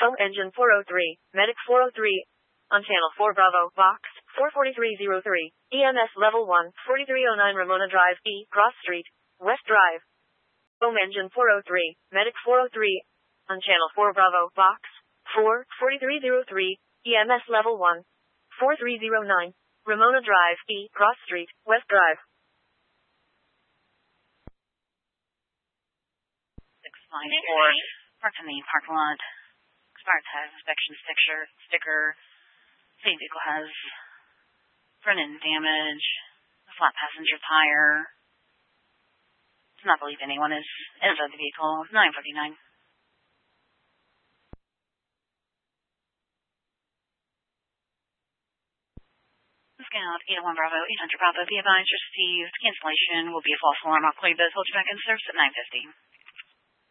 Foam engine 403, medic 403. On channel 4 Bravo, box 44303. EMS level 1, 4309 Ramona Drive, E, Cross Street, West Drive. Foam engine 403, medic 403. On channel 4 Bravo, box 44303. EMS level 1, 4309. Ramona Drive, E, Cross Street, West Drive. 694, parked in the parking lot. Expired tag inspection sticker. Same vehicle has front end damage, a flat passenger tire. Does not believe anyone is inside the vehicle. 949. Scout 801 Bravo, 800 Bravo. Be advised, received cancellation will be a false alarm. I'll call you both. Hold you back in service at 950.